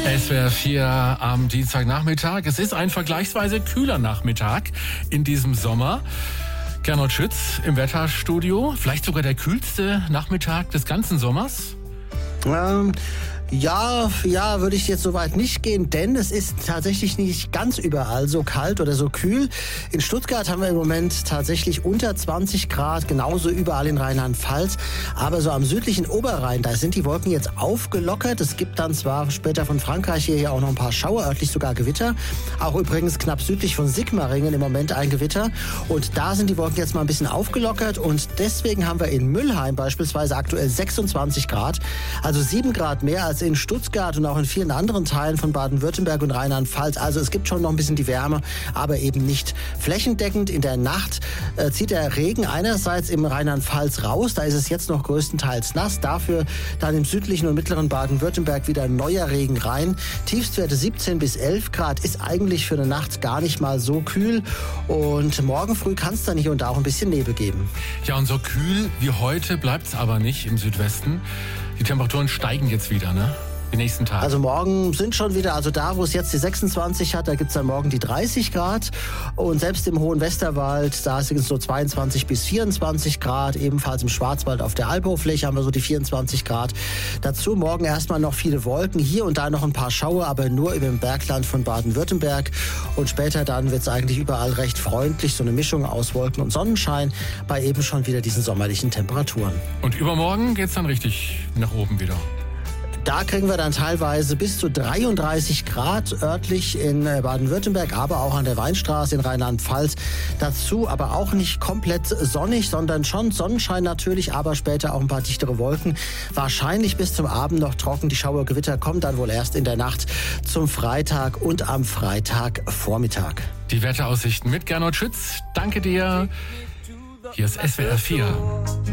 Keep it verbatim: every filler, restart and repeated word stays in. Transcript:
S W R vier am Dienstagnachmittag. Es ist ein vergleichsweise kühler Nachmittag in diesem Sommer. Gernot Schütz im Wetterstudio. Vielleicht sogar der kühlste Nachmittag des ganzen Sommers? Ähm, ja, ja, würde ich jetzt soweit nicht gehen, denn es ist tatsächlich nicht ganz überall so kalt oder so kühl. In Stuttgart haben wir im Moment tatsächlich unter zwanzig Grad, genauso überall in Rheinland-Pfalz. Aber so am südlichen Oberrhein, da sind die Wolken jetzt aufgelockert. Es gibt dann zwar später von Frankreich hierher auch noch ein paar Schauer, örtlich sogar Gewitter. Auch übrigens knapp südlich von Sigmaringen im Moment ein Gewitter. Und da sind die Wolken jetzt mal ein bisschen aufgelockert. Und deswegen haben wir in Mülheim beispielsweise aktuell sechsundzwanzig Grad. Also sieben Grad mehr als in Stuttgart und auch in vielen anderen Teilen von Baden-Württemberg und Rheinland-Pfalz. Also es gibt schon noch ein bisschen die Wärme, aber eben nicht flächendeckend. In der Nacht äh, zieht der Regen einerseits im Rheinland-Pfalz raus. Da ist es jetzt noch größtenteils nass. Dafür dann im südlichen und mittleren Baden-Württemberg wieder neuer Regen rein. Tiefstwerte siebzehn bis elf Grad ist eigentlich für eine Nacht gar nicht mal so kühl. Und morgen früh kann es dann hier und da auch ein bisschen Nebel geben. Ja, und so kühl wie heute bleibt es aber nicht im Südwesten. Die Temperaturen steigen jetzt wieder, ne? Die nächsten Tage. Also morgen sind schon wieder, also da, wo es jetzt die sechsundzwanzig hat, da gibt's dann morgen die dreißig Grad. Und selbst im Hohen Westerwald, da ist es so zweiundzwanzig bis vierundzwanzig Grad. Ebenfalls im Schwarzwald auf der Albhochfläche haben wir so die vierundzwanzig Grad. Dazu morgen erstmal noch viele Wolken. Hier und da noch ein paar Schauer, aber nur über dem Bergland von Baden-Württemberg. Und später dann wird's eigentlich überall recht freundlich. So eine Mischung aus Wolken und Sonnenschein bei eben schon wieder diesen sommerlichen Temperaturen. Und übermorgen geht's dann richtig nach oben wieder. Da kriegen wir dann teilweise bis zu dreiunddreißig Grad örtlich in Baden-Württemberg, aber auch an der Weinstraße in Rheinland-Pfalz. Dazu aber auch nicht komplett sonnig, sondern schon Sonnenschein natürlich, aber später auch ein paar dichtere Wolken. Wahrscheinlich bis zum Abend noch trocken. Die Schauergewitter kommen dann wohl erst in der Nacht zum Freitag und am Freitagvormittag. Die Wetteraussichten mit Gernot Schütz. Danke dir. Hier ist S W R vier.